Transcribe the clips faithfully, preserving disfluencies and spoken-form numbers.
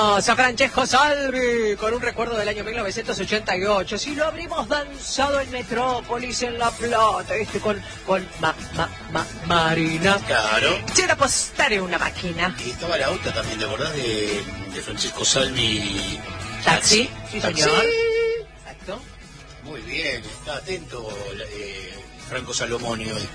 Escuchamos a Francesco Salvi con un recuerdo del año mil novecientos ochenta y ocho. Si lo habríamos danzado en Metrópolis, en La Plata, este con, con ma, ma, ma, Marina. Claro. Quiero apostar en una máquina. Y estaba la otra también, ¿te acordás de, de Francesco Salvi? Taxi, sí Taxi. señor. Exacto. Muy bien, está atento eh, Franco Salomoni hoy.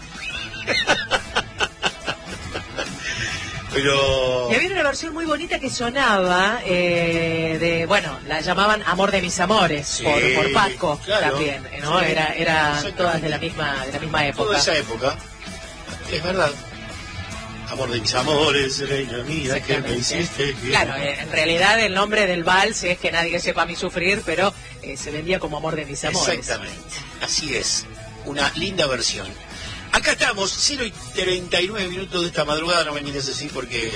Pero... Y había una versión muy bonita que sonaba, eh, de, bueno, la llamaban Amor de mis amores, Sí, por, por Paco, claro. también, ¿no? Sí, era, era exactamente. todas de la misma, de la misma época. Toda esa época, es verdad. Amor de mis amores, reina mía, que me hiciste bien. Claro, eh, en realidad el nombre del vals es Que nadie sepa mi sufrir, pero eh, se vendía como Amor de mis amores. Exactamente, así es, una linda versión. Acá estamos, cero y treinta y nueve minutos de esta madrugada, no me mires así porque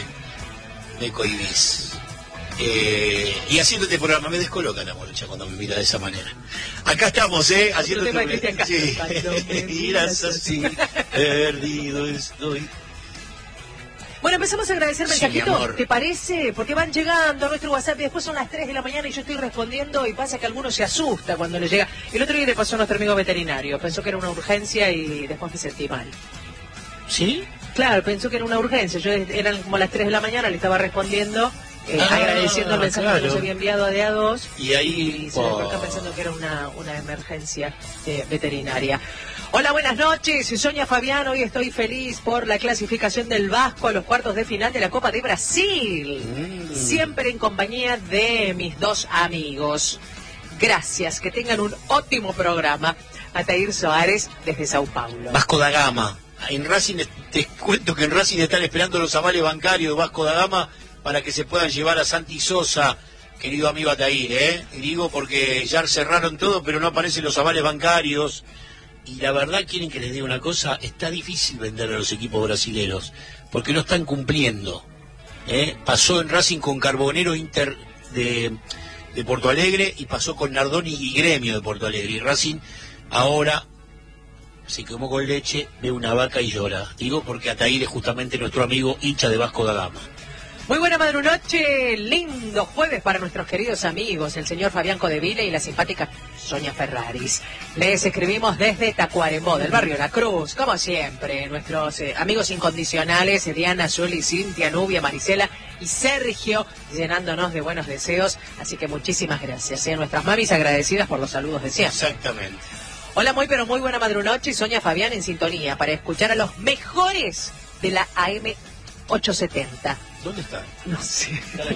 me cohibís. Eh, y haciendo este programa me descoloca la morocha cuando me mira de esa manera. Acá estamos, ¿eh? Haciendo tema este de Cristian Castro, sí. cuando me Miras así, perdido estoy. Bueno, empezamos a agradecer Sí, mensajitos, mi amor. ¿te parece? Porque van llegando a nuestro WhatsApp y después son las tres de la mañana y yo estoy respondiendo y pasa que alguno se asusta cuando le llega. El otro día le pasó a nuestro amigo veterinario, pensó que era una urgencia y después me sentí mal. ¿Sí? Claro, pensó que era una urgencia, yo eran como las tres de la mañana, le estaba respondiendo, eh, Ah, agradeciendo el mensaje claro. que nos había enviado a D A dos Y ahí, y se oh. despertó pensando que era una, una emergencia eh, veterinaria. Hola, buenas noches, Sonia Fabián, hoy estoy feliz por la clasificación del Vasco a los cuartos de final de la Copa de Brasil. Mm. Siempre en compañía de mis dos amigos. Gracias, que tengan un ótimo programa. Atair Soares desde Sao Paulo. Vasco da Gama. En Racing, te cuento que en Racing están esperando los avales bancarios de Vasco da Gama para que se puedan llevar a Santi Sosa, querido amigo Atair, ¿eh? Y digo porque ya cerraron todo, pero no aparecen los avales bancarios. Y la verdad, quieren que les diga una cosa, está difícil vender a los equipos brasileños, porque no están cumpliendo. ¿eh? Pasó en Racing con Carbonero Inter de, de Porto Alegre, y pasó con Nardoni y Gremio de Porto Alegre. Y Racing ahora se quemó con leche, ve una vaca y llora. Digo porque Atair es justamente nuestro amigo hincha de Vasco da Gama. Muy buena madrunoche, lindo jueves para nuestros queridos amigos, el señor Fabián Codevila y la simpática Sonia Ferraris. Les escribimos desde Tacuarembó, del barrio La Cruz, como siempre, nuestros eh, amigos incondicionales, Diana, Juli, Cintia, Nubia, Marisela y Sergio, llenándonos de buenos deseos, así que muchísimas gracias. ¿eh? Nuestras mamis agradecidas por los saludos de siempre. Exactamente. Hola, muy pero muy buena madrunoche, Sonia Fabián en sintonía para escuchar a los mejores de la A M ochocientos setenta. ¿Dónde está? No sé.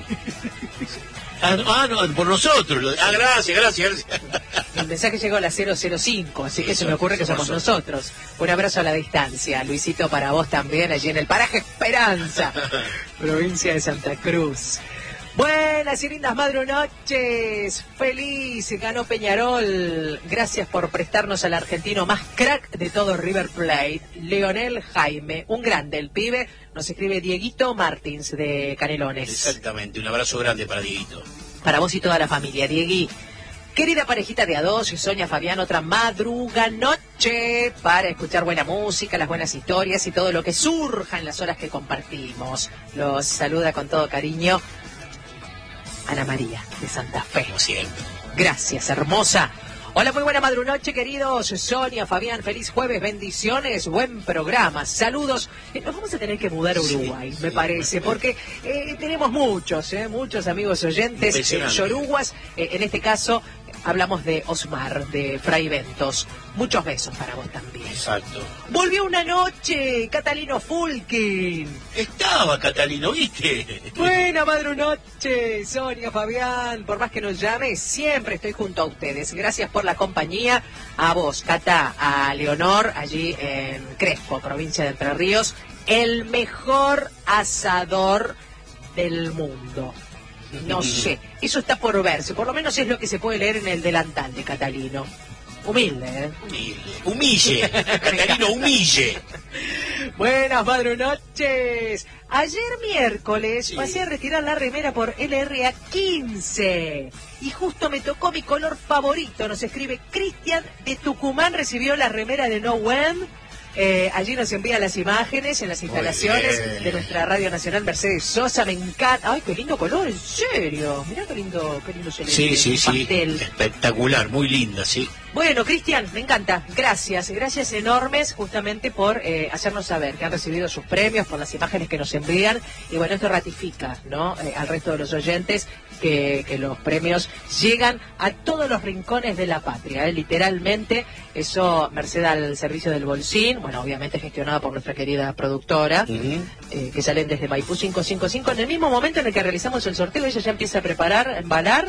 Ah, no, ah, no, por nosotros. Ah, gracias, gracias. gracias. El mensaje llegó a las cero cero cinco, así que se me ocurre que somos nosotros. Un abrazo a la distancia. Luisito, para vos también, allí en el paraje Esperanza, provincia de Santa Cruz. Buenas y lindas madrunoches. Feliz, ganó Peñarol. Gracias por prestarnos al argentino más crack de todo River Plate, Leonel Jaime. Un grande, el pibe. Nos escribe Dieguito Martins de Canelones. Exactamente, un abrazo grande para Dieguito. Para vos y toda la familia, Diegui. Querida parejita de A dos, Sonia Fabián, otra madruga noche para escuchar buena música, las buenas historias y todo lo que surja en las horas que compartimos. Los saluda con todo cariño Ana María de Santa Fe. Como siempre. Gracias, hermosa. Hola, muy buena madrunoche, queridos. Sonia, Fabián, feliz jueves, bendiciones, buen programa. Saludos. Eh, nos vamos a tener que mudar a Uruguay, Sí, me sí, parece, me porque eh, tenemos muchos, eh, muchos amigos oyentes, eh, Impresionante. yoruguas. Eh, en este caso, hablamos de Osmar, de Fray Ventos. Muchos besos para vos también. Exacto. Volvió una noche, Catalino Fulkin. Estaba Catalino, ¿viste? Buena madrunoche, Sonia, Fabián. Por más que nos llame, siempre estoy junto a ustedes. Gracias por la compañía. A vos, Cata, a Leonor, allí en Crespo, provincia de Entre Ríos. El mejor asador del mundo. No sé, eso está por verse. Por lo menos es lo que se puede leer en el delantal de Catalino. Humilde, ¿eh? Humilde. Humille. Catalino, humille. Buenas madrunoches. Ayer miércoles Sí. pasé a retirar la remera por L R A quince y justo me tocó mi color favorito. Nos escribe Cristian de Tucumán, recibió la remera de No When. Eh, allí nos envía las imágenes en las instalaciones de nuestra Radio Nacional Mercedes Sosa. Me encanta. Ay, qué lindo color, en serio. Mirá qué lindo, qué lindo se le Sí, ve, sí, sí. pastel. Espectacular, muy linda, sí. Bueno, Cristian, me encanta. Gracias, gracias enormes justamente por eh, hacernos saber que han recibido sus premios, por las imágenes que nos envían. Y bueno, esto ratifica, ¿no? Eh, al resto de los oyentes que, que los premios llegan a todos los rincones de la patria, ¿eh? Literalmente. Eso merced al servicio del Bolsín, bueno, obviamente gestionada por nuestra querida productora, uh-huh. eh, que salen desde Maipú cinco cinco cinco. En el mismo momento en el que realizamos el sorteo, ella ya empieza a preparar, a embalar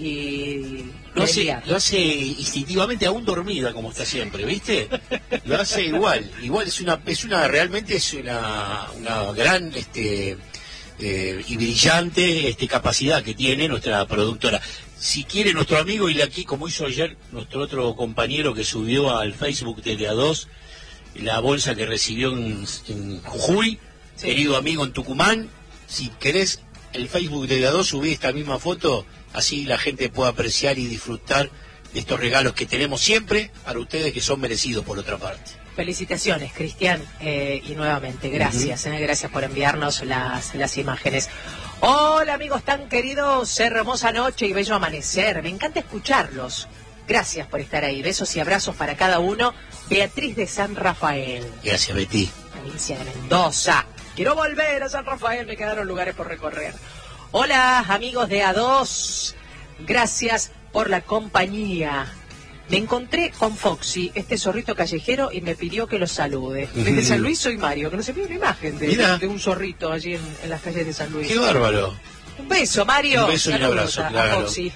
y lo hace, lo hace instintivamente, aún dormida como está siempre, ¿viste? Lo hace igual, igual es una, es una realmente es una, una gran este eh, y brillante este capacidad que tiene nuestra productora. Si quiere nuestro amigo, y aquí como hizo ayer nuestro otro compañero que subió al Facebook de D A dos la bolsa que recibió en, en Jujuy, sí. Querido amigo en Tucumán, si querés el Facebook de D A dos, subí esta misma foto, así la gente puede apreciar y disfrutar de estos regalos que tenemos siempre para ustedes, que son merecidos por otra parte. Felicitaciones, Cristian, eh, y nuevamente gracias, uh-huh. eh, gracias por enviarnos las, las imágenes. Hola amigos tan queridos, hermosa noche y bello amanecer, me encanta escucharlos. Gracias por estar ahí, besos y abrazos para cada uno. Beatriz de San Rafael. Gracias, Betty. Provincia de Mendoza. Quiero volver a San Rafael, me quedaron lugares por recorrer. Hola amigos de A dos, gracias por la compañía. Me encontré con Foxy, este zorrito callejero, y me pidió que lo salude. Desde San Luis soy Mario, que nos envió una imagen de, de, de un zorrito allí en, en las calles de San Luis. ¡Qué bárbaro! Un beso, Mario. Un beso y un abrazo, a, claro. A Foxy.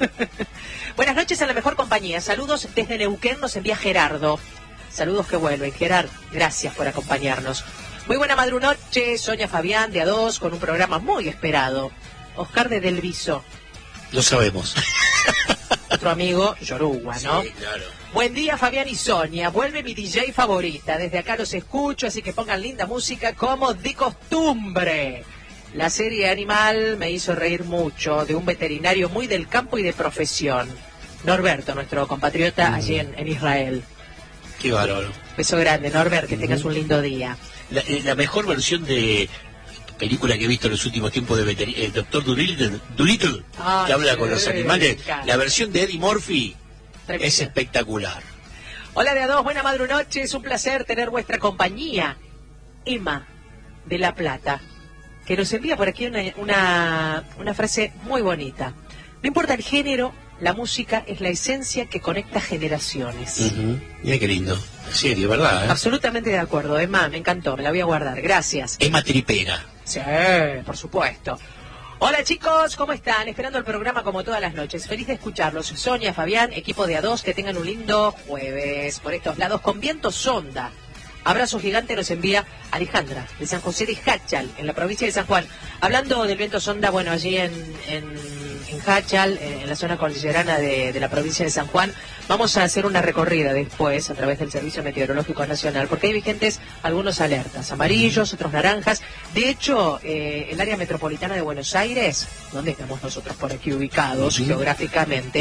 Buenas noches a la mejor compañía. Saludos desde Neuquén, nos envía Gerardo. Saludos que vuelven. Gerard, gracias por acompañarnos. Muy buena madrunoche, Sonia Fabián de A dos, con un programa muy esperado. Oscar de Del Viso. Lo sabemos. Otro amigo, Yoruba, ¿no? Sí, claro. Buen día, Fabián y Sonia. Vuelve mi D J favorita. Desde acá los escucho, así que pongan linda música como de costumbre. La serie Animal me hizo reír mucho, de un veterinario muy del campo y de profesión. Norberto, nuestro compatriota mm. allí en, en Israel. Qué bárbaro. Beso grande, Norbert, que mm. tengas un lindo día. La, la mejor versión de película que he visto en los últimos tiempos de veterin- el doctor Dolittle, Dolittle ah, que habla sí, con los animales, la versión de Eddie Murphy Tremenda. Es espectacular. Hola de A dos, buena madrunoche, es un placer tener vuestra compañía. Emma de La Plata, que nos envía por aquí una, una, una frase muy bonita. No importa el género, la música es la esencia que conecta generaciones. Uh-huh. Mira qué lindo. Sí, de verdad, ¿eh? Absolutamente de acuerdo, Emma, me encantó, me la voy a guardar, gracias. Emma Tripera. Sí, por supuesto. Hola chicos, ¿cómo están? Esperando el programa como todas las noches. Feliz de escucharlos. Sonia, Fabián, equipo de A dos, que tengan un lindo jueves por estos lados con viento sonda. Abrazo gigante nos envía Alejandra, de San José de Hachal, en la provincia de San Juan. Hablando del viento sonda, bueno, allí en, en, en Hachal, en la zona cordillerana de, de la provincia de San Juan, vamos a hacer una recorrida después a través del Servicio Meteorológico Nacional, porque hay vigentes algunos alertas, amarillos, otros naranjas. De hecho, eh, el área metropolitana de Buenos Aires, donde estamos nosotros por aquí ubicados uh-huh. geográficamente,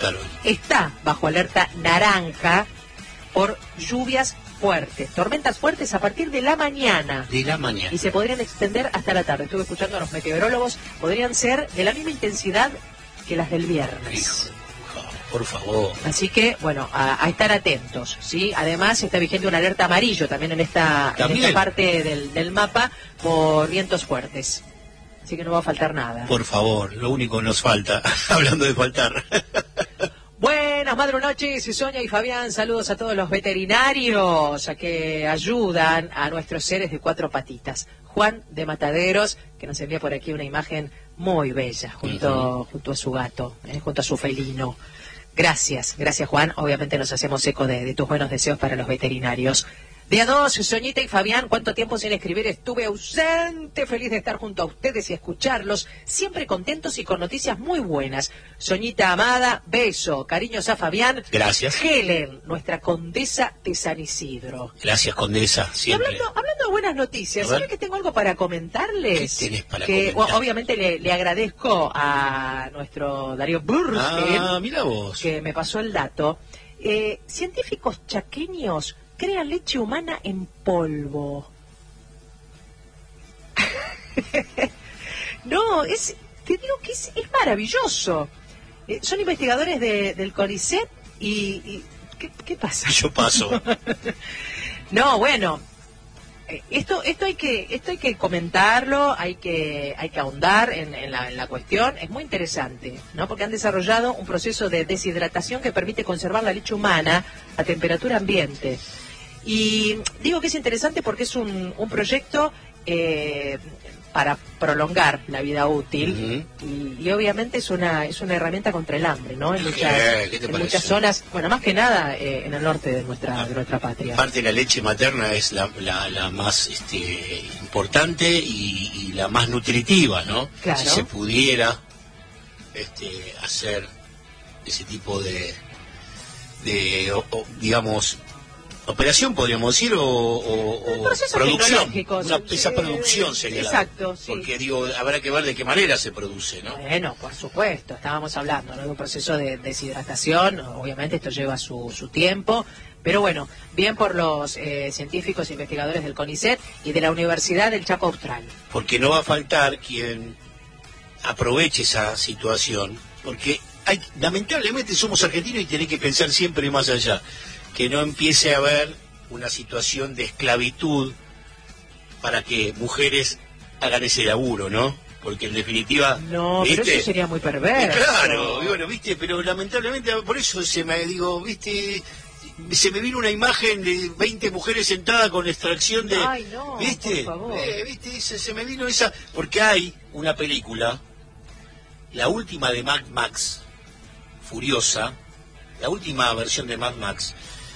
está bajo alerta naranja por lluvias fuertes, tormentas fuertes a partir de la mañana. De la mañana. Y se podrían extender hasta la tarde. Estuve escuchando a los meteorólogos, podrían ser de la misma intensidad que las del viernes. Hijo, por favor. Así que, bueno, a, a estar atentos, ¿sí? Además, está vigente una alerta amarillo también en esta, en esta parte del, del mapa por vientos fuertes. Así que no va a faltar nada. Por favor, lo único que nos falta, hablando de faltar. Buenas madrunoches, Sonia y Fabián, saludos a todos los veterinarios a que ayudan a nuestros seres de cuatro patitas. Juan de Mataderos, que nos envía por aquí una imagen muy bella, junto, uh-huh. junto a su gato, eh, junto a su felino. Gracias, gracias Juan, obviamente nos hacemos eco de, de tus buenos deseos para los veterinarios. De A dos, Soñita y Fabián, ¿cuánto tiempo sin escribir? Estuve ausente, feliz de estar junto a ustedes y escucharlos, siempre contentos y con noticias muy buenas. Soñita amada, beso, cariños a Fabián. Gracias. Helen, nuestra condesa de San Isidro. Gracias, condesa, siempre. Y hablando, hablando de buenas noticias, ¿saben que tengo algo para comentarles? ¿Qué tenés para que, comentar? Obviamente le, le agradezco a nuestro Darío Burgen, ah, mira vos. que me pasó el dato. Eh, científicos chaqueños crea leche humana en polvo. No, es, te digo que es, es maravilloso. Eh, son investigadores de, del CONICET y... y ¿qué, ¿Qué pasa? Yo paso. No, bueno... Esto, esto hay que, esto hay que comentarlo, hay que, hay que ahondar en, en, la, en la cuestión. Es muy interesante, ¿no? Porque han desarrollado un proceso de deshidratación que permite conservar la leche humana a temperatura ambiente. Y digo que es interesante porque es un, un proyecto eh, para prolongar la vida útil, uh-huh. y, y obviamente es una, es una herramienta contra el hambre, ¿no? En muchas, ¿Qué? ¿Qué te en parece? muchas zonas, bueno, más que nada eh, en el norte de nuestra, de nuestra patria. Aparte, la leche materna es la, la, la más este, importante y, y la más nutritiva, ¿no? Claro. Si se pudiera este, hacer ese tipo de, de o, o, digamos, operación, podríamos decir, o, o, o producción. Una, esa producción sería. Exacto, la, sí. Porque, digo, habrá que ver de qué manera se produce, ¿no? Bueno, por supuesto, estábamos hablando, ¿no?, de un proceso de deshidratación. Obviamente esto lleva su, su tiempo, pero bueno, bien por los eh, científicos e investigadores del CONICET y de la Universidad del Chaco Austral. Porque no va a faltar quien aproveche esa situación, porque hay, lamentablemente somos argentinos y tenés que pensar siempre más allá. Que no empiece a haber una situación de esclavitud para que mujeres hagan ese laburo, ¿no? Porque en definitiva... No, ¿viste? Pero eso sería muy perverso. Eh, claro, y bueno, ¿viste? Pero lamentablemente por eso se me, digo, ¿viste? Se me vino una imagen de veinte mujeres sentadas con extracción de... Ay, no, ¿viste? por favor. Eh, ¿viste? Se, se me vino esa... Porque hay una película, la última de Mad Max, Furiosa, la última versión de Mad Max...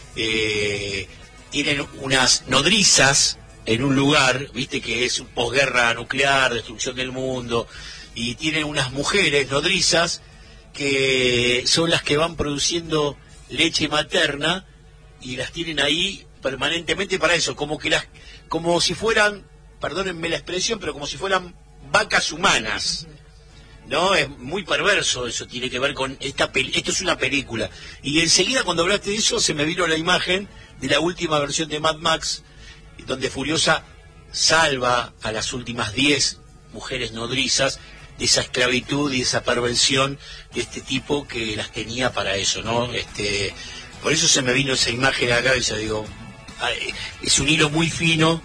Eh, tienen unas nodrizas en un lugar, viste que es posguerra nuclear, destrucción del mundo, y tienen unas mujeres nodrizas que son las que van produciendo leche materna y las tienen ahí permanentemente para eso, como que las, como si fueran, perdónenme la expresión, pero como si fueran vacas humanas. No, es muy perverso eso, tiene que ver con esta peli- esto es una película. Y enseguida cuando hablaste de eso se me vino la imagen de la última versión de Mad Max, donde Furiosa salva a las últimas diez mujeres nodrizas de esa esclavitud y esa perversión de este tipo que las tenía para eso, ¿no? Este, por eso se me vino esa imagen a la cabeza, digo, es un hilo muy fino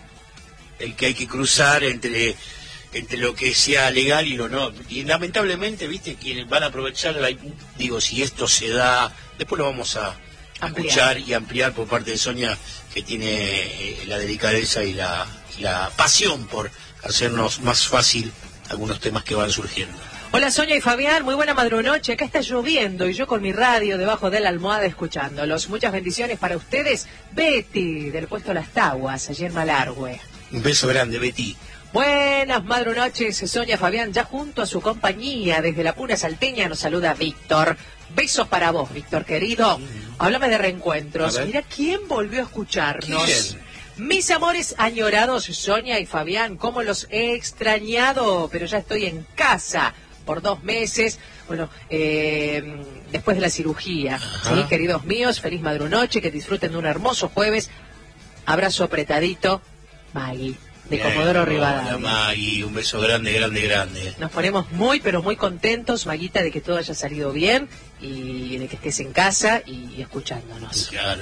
el que hay que cruzar entre entre lo que sea legal y lo no, y lamentablemente, viste, quienes van a aprovechar la, digo, si esto se da, después lo vamos a ampliar. escuchar y ampliar por parte de Sonia, que tiene eh, la delicadeza y la, y la pasión por hacernos más fácil algunos temas que van surgiendo. Hola Sonia y Fabián, muy buena madrunoche. Acá está lloviendo y yo con mi radio debajo de la almohada escuchándolos. Muchas bendiciones para ustedes. Betty, del puesto Las Taguas, allí en Malargüe. Un beso grande, Betty. Buenas madrunoches, Sonia, Fabián, ya junto a su compañía, desde la Puna Salteña nos saluda Víctor. Besos para vos, Víctor, querido. Háblame de reencuentros. Mira, ¿quién volvió a escucharnos? ¿Quién? Mis amores añorados, Sonia y Fabián, cómo los he extrañado, pero ya estoy en casa por dos meses, bueno, eh, después de la cirugía. ¿Sí, queridos míos? Feliz madrunoche, que disfruten de un hermoso jueves. Abrazo apretadito, Maggie, de Bien, Comodoro Rivadavia. Hola, Maggie, un beso grande, grande, grande. Nos ponemos muy, pero muy contentos, Maguita, de que todo haya salido bien y de que estés en casa y escuchándonos. Claro.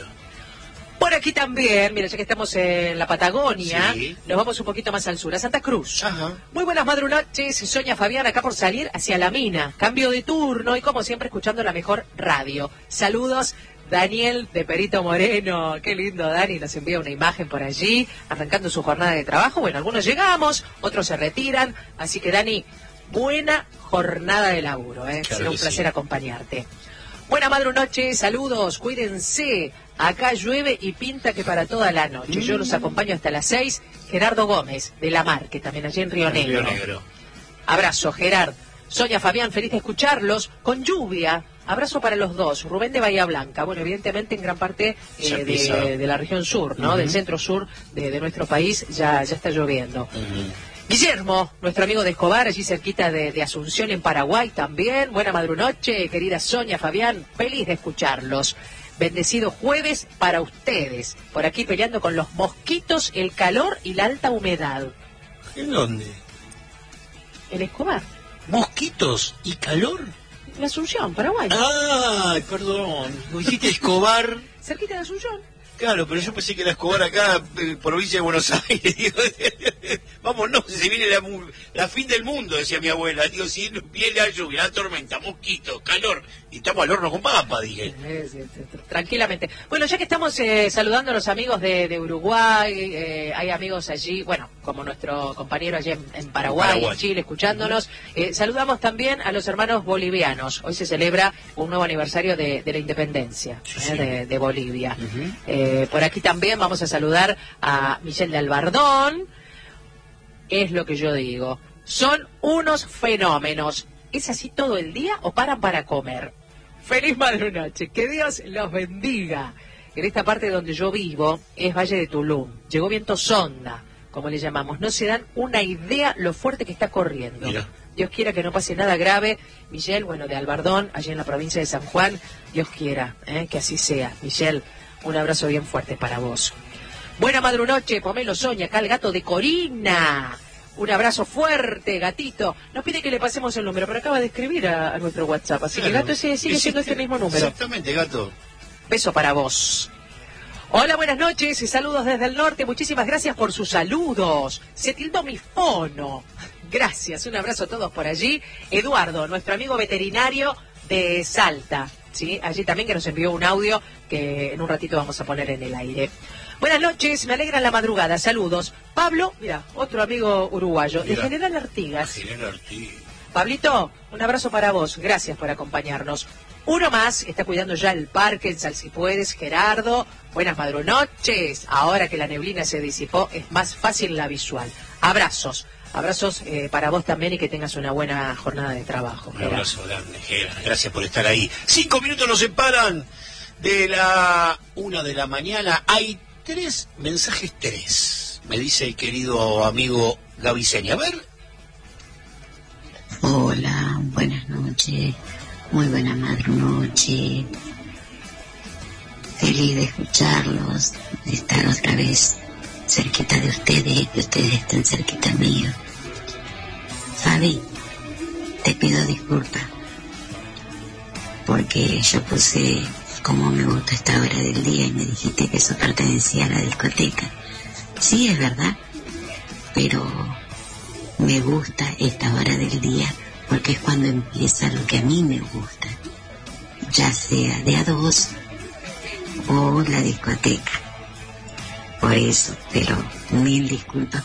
Por aquí también, mira, ya que estamos en la Patagonia, sí. Nos vamos un poquito más al sur, a Santa Cruz. Ajá. Muy buenas madrunoches, Sonia, Fabián, acá por salir hacia la mina. Cambio de turno y como siempre escuchando la mejor radio. Saludos, Daniel de Perito Moreno. Qué lindo, Dani, nos envía una imagen por allí, arrancando su jornada de trabajo. Bueno, algunos llegamos, otros se retiran, así que Dani, buena jornada de laburo, ¿eh? Claro Será un placer sí. acompañarte. Buena madrunoche, saludos, cuídense. Acá llueve y pinta que para toda la noche. Yo los acompaño hasta las seis. Gerardo Gómez, de La Mar, que también allí en Río Negro. Río Negro. Abrazo, Gerard. Sonia, Fabián, feliz de escucharlos. Con lluvia. Abrazo para los dos. Rubén de Bahía Blanca. Bueno, evidentemente en gran parte eh, de, de la región sur, ¿no? Uh-huh. Del centro sur de, de nuestro país ya, ya está lloviendo. Uh-huh. Guillermo, nuestro amigo de Escobar, allí cerquita de, de Asunción en Paraguay también. Buena madrunoche, querida Sonia, Fabián, feliz de escucharlos. Bendecido jueves para ustedes. Por aquí peleando con los mosquitos, el calor y la alta humedad. ¿En dónde? En Escobar. ¿Mosquitos y calor? En Asunción, Paraguay. Ay, perdón. ¿No dijiste Escobar? Cerquita de Asunción. Claro, pero yo pensé que era Escobar acá, eh, provincia de Buenos Aires. Digo, vamos, no, se viene la, la fin del mundo, decía mi abuela. Digo, si viene la lluvia, la tormenta, mosquitos, calor, y estamos al horno con papa, dije. Sí, sí, sí, tranquilamente. Bueno, ya que estamos eh, saludando a los amigos de, de Uruguay, eh, hay amigos allí, bueno, como nuestro compañero allí en, en Paraguay, Paraguay, en Chile, escuchándonos. Eh, saludamos también a los hermanos bolivianos. Hoy se celebra un nuevo aniversario de, de la independencia sí, eh, sí. De, de Bolivia. Uh-huh. eh, Eh, por aquí también vamos a saludar a Michelle de Albardón. Es lo que yo digo. Son unos fenómenos. ¿Es así todo el día o paran para comer? Feliz madrugada. Que Dios los bendiga. En esta parte donde yo vivo es Valle de Tulum. Llegó viento sonda, como le llamamos. No se dan una idea lo fuerte que está corriendo. Mira. Dios quiera que no pase nada grave. Michelle, bueno, de Albardón, allí en la provincia de San Juan. Dios quiera eh, que así sea. Michelle, un abrazo bien fuerte para vos. Buena madrunoche, Pomelo Soña, acá el gato de Corina. Un abrazo fuerte, gatito. Nos pide que le pasemos el número, pero acaba de escribir a, a nuestro WhatsApp. Así claro. que el gato ese sigue siendo este mismo número. Exactamente, gato. Beso para vos. Hola, buenas noches y saludos desde el norte. Muchísimas gracias por sus saludos. Se tildó mi fono. Gracias, un abrazo a todos por allí. Eduardo, nuestro amigo veterinario de Salta. Sí, allí también que nos envió un audio que en un ratito vamos a poner en el aire. Buenas noches, me alegra la madrugada, saludos. Pablo, mira, otro amigo uruguayo, mira, de General Artigas. General Artigas. Pablito, un abrazo para vos, gracias por acompañarnos. Uno más, está cuidando ya el parque en Salsipuedes, Gerardo. Buenas madrunoches, ahora que la neblina se disipó es más fácil la visual. Abrazos. Abrazos eh, para vos también y que tengas una buena jornada de trabajo. Un abrazo grande, Gera. Gracias por estar ahí. Cinco minutos nos separan de la una de la mañana. Hay tres mensajes, tres. Me dice el querido amigo Gaviceña. A ver. Hola, buenas noches. Muy buena madrunoche. Feliz de escucharlos, de estar otra vez cerquita de ustedes, que ustedes estén cerquita mío. Fabi, te pido disculpas porque yo puse como me gusta esta hora del día y me dijiste que eso pertenecía a la discoteca. Sí, es verdad, pero me gusta esta hora del día porque es cuando empieza lo que a mí me gusta, ya sea de a dos o la discoteca. Por eso, pero mil disculpas